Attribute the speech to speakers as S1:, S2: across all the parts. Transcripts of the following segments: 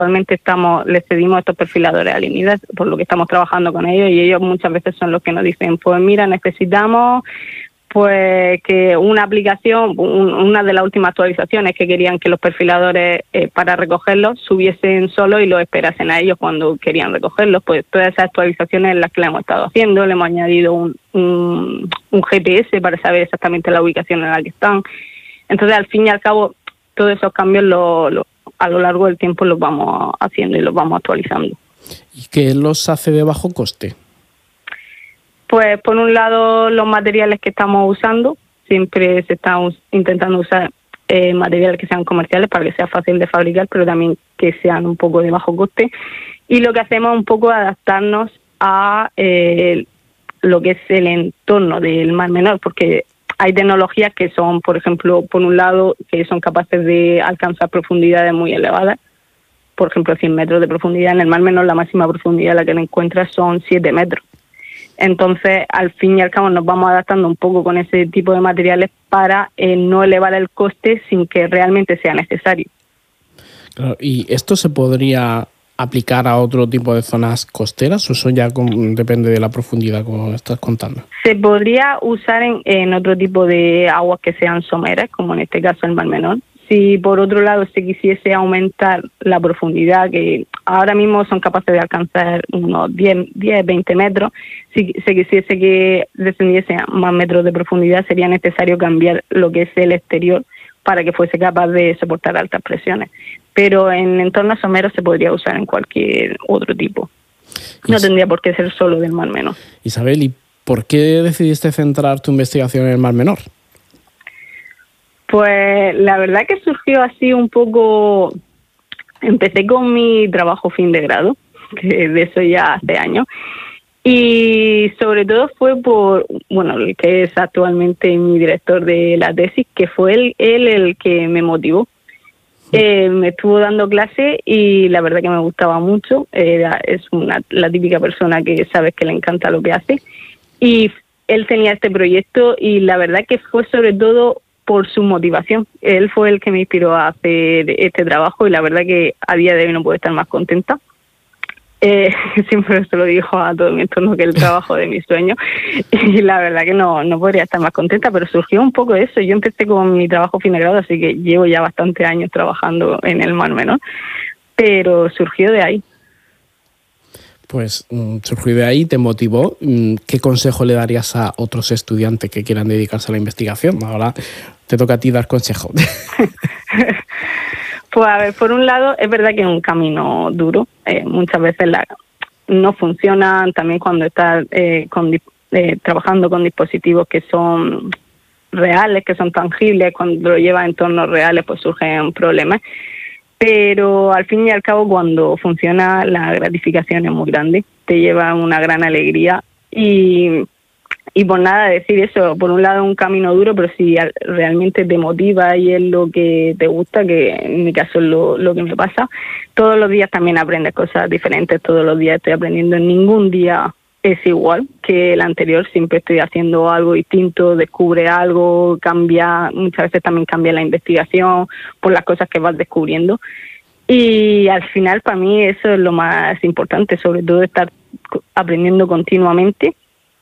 S1: actualmente les cedimos estos perfiladores a Linidas, por lo que estamos trabajando con ellos, y ellos muchas veces son los que nos dicen, pues mira, necesitamos pues que una aplicación, una de las últimas actualizaciones que querían que los perfiladores para recogerlos subiesen solo y los esperasen a ellos cuando querían recogerlos. Pues todas esas actualizaciones las que le hemos estado haciendo, le hemos añadido un GPS para saber exactamente la ubicación en la que están. Entonces, al fin y al cabo, todos esos cambios a lo largo del tiempo los vamos haciendo y los vamos actualizando.
S2: ¿Y qué los hace de bajo coste?
S1: Pues por un lado los materiales que estamos usando, siempre se está intentando usar materiales que sean comerciales para que sea fácil de fabricar, pero también que sean un poco de bajo coste. Y lo que hacemos es un poco adaptarnos a lo que es el entorno del Mar Menor, porque hay tecnologías que son, por ejemplo, por un lado, que son capaces de alcanzar profundidades muy elevadas. Por ejemplo, 100 metros de profundidad. En el Mar Menor la máxima profundidad a la que le encuentras son 7 metros. Entonces, al fin y al cabo, nos vamos adaptando un poco con ese tipo de materiales para no elevar el coste sin que realmente sea necesario.
S2: Claro, ¿y esto se podría aplicar a otro tipo de zonas costeras o eso ya depende de la profundidad, como estás contando? Se podría usar en otro tipo de aguas que sean someras, como en este caso el Mar Menor. Si por otro lado se quisiese aumentar la profundidad, que ahora mismo son capaces de alcanzar unos 10, 20 metros, si se quisiese que descendiese a más metros de profundidad, sería necesario cambiar lo que es el exterior para que fuese capaz de soportar altas presiones. Pero en entornos someros se podría usar en cualquier otro tipo. No tendría por qué ser solo del Mar Menor. Isabel, ¿y por qué decidiste centrar tu investigación en el Mar Menor?
S1: Pues la verdad que surgió así un poco. Empecé con mi trabajo fin de grado, que de eso ya hace años, y sobre todo fue por, el que es actualmente mi director de la tesis, que fue él el que me motivó. Me estuvo dando clase y la verdad que me gustaba mucho. Es la típica persona que sabes que le encanta lo que hace, y él tenía este proyecto y la verdad que fue sobre todo por su motivación. Él fue el que me inspiró a hacer este trabajo y la verdad que a día de hoy no puedo estar más contenta. Siempre se lo digo a todo mi entorno que es el trabajo de mis sueños y la verdad que no podría estar más contenta, pero surgió un poco de eso. Yo empecé con mi trabajo fin de grado, así que llevo ya bastantes años trabajando en el Mar Menor, pero surgió de ahí.
S2: Pues surgió de ahí, te motivó. ¿Qué consejo le darías a otros estudiantes que quieran dedicarse a la investigación? Ahora te toca a ti dar consejo.
S1: Pues a ver, por un lado, es verdad que es un camino duro. Muchas veces no funcionan. También cuando estás trabajando con dispositivos que son reales, que son tangibles, cuando lo llevas a entornos reales, pues surgen problemas. Pero al fin y al cabo, cuando funciona, la gratificación es muy grande, te lleva una gran alegría y por nada decir eso, por un lado es un camino duro, pero si realmente te motiva y es lo que te gusta, que en mi caso es lo que me pasa, todos los días también aprendes cosas diferentes, todos los días estoy aprendiendo, ningún día es igual que el anterior, siempre estoy haciendo algo distinto, descubre algo, cambia, muchas veces también cambia la investigación por las cosas que vas descubriendo y al final para mí eso es lo más importante, sobre todo estar aprendiendo continuamente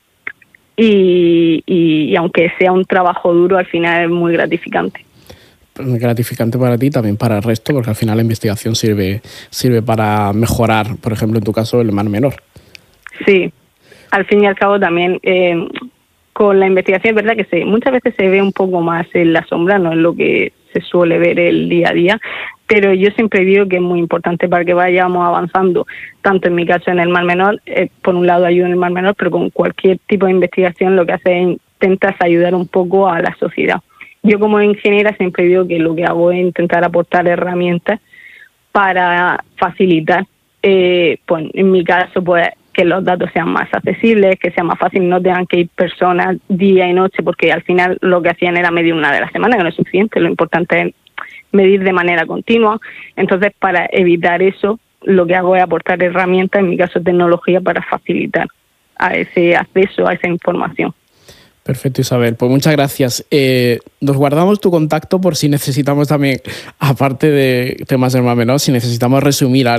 S1: y aunque sea un trabajo duro, al final es muy gratificante.
S2: Gratificante para ti, también para el resto, porque al final la investigación sirve para mejorar, por ejemplo, en tu caso, el Mar Menor.
S1: Sí. Al fin y al cabo también con la investigación es verdad que muchas veces se ve un poco más en la sombra, no es lo que se suele ver el día a día, pero yo siempre digo que es muy importante para que vayamos avanzando, tanto en mi caso en el Mar Menor, por un lado ayudo en el Mar Menor, pero con cualquier tipo de investigación lo que hace es intentas ayudar un poco a la sociedad. Yo como ingeniera siempre digo que lo que hago es intentar aportar herramientas para facilitar, pues en mi caso, pues que los datos sean más accesibles, que sea más fácil, no tengan que ir personas día y noche, porque al final lo que hacían era medir una de las semanas, que no es suficiente, lo importante es medir de manera continua. Entonces, para evitar eso, lo que hago es aportar herramientas, en mi caso tecnología, para facilitar a ese acceso a esa información.
S2: Perfecto, Isabel. Pues muchas gracias. Nos guardamos tu contacto por si necesitamos también, aparte de temas del Mar Menor, si necesitamos resumir